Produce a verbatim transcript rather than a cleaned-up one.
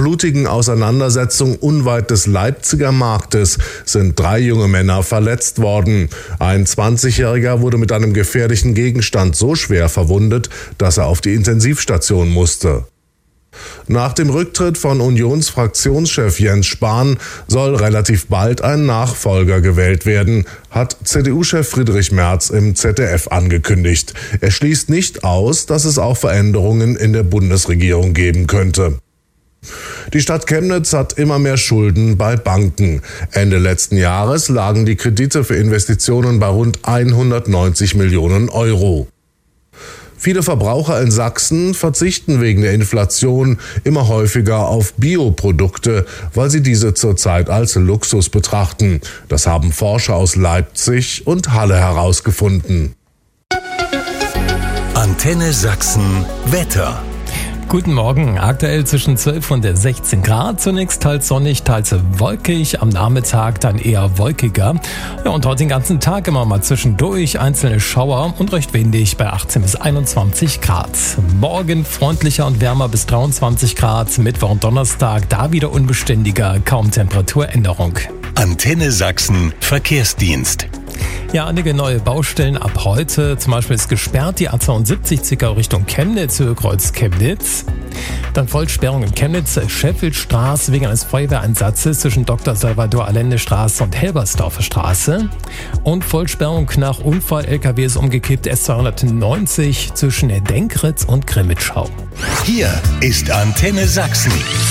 blutigen Auseinandersetzung unweit des Leipziger Marktes sind drei junge Männer verletzt worden. Ein zwanzigjähriger wurde mit einem gefährlichen Gegenstand so schwer verwundet, dass er auf die Intensivstation musste. Nach dem Rücktritt von Unionsfraktionschef Jens Spahn soll relativ bald ein Nachfolger gewählt werden, hat C D U-Chef Friedrich Merz im Z D F angekündigt. Er schließt nicht aus, dass es auch Veränderungen in der Bundesregierung geben könnte. Die Stadt Chemnitz hat immer mehr Schulden bei Banken. Ende letzten Jahres lagen die Kredite für Investitionen bei rund hundertneunzig Millionen Euro. Viele Verbraucher in Sachsen verzichten wegen der Inflation immer häufiger auf Bioprodukte, weil sie diese zurzeit als Luxus betrachten. Das haben Forscher aus Leipzig und Halle herausgefunden. Antenne Sachsen Wetter. Guten Morgen, aktuell zwischen zwölf und sechzehn Grad, zunächst teils sonnig, teils wolkig, am Nachmittag dann eher wolkiger. Ja, und heute den ganzen Tag immer mal zwischendurch einzelne Schauer und recht windig bei achtzehn bis einundzwanzig Grad. Morgen freundlicher und wärmer bis dreiundzwanzig Grad, Mittwoch und Donnerstag da wieder unbeständiger, kaum Temperaturänderung. Antenne Sachsen Verkehrsdienst. Ja, einige neue Baustellen ab heute. Zum Beispiel ist gesperrt die A zweiundsiebzig Zwickau Richtung Chemnitz, Höhe Kreuz Chemnitz. Dann Vollsperrung in Chemnitz, Scheffelsstraße wegen eines Feuerwehreinsatzes zwischen Doktor Salvador Allende Straße und Helbersdorfer Straße. Und Vollsperrung nach Unfall, L K W ist umgekippt, S zweihundertneunzig zwischen Denkritz und Grimmitschau. Hier ist Antenne Sachsen.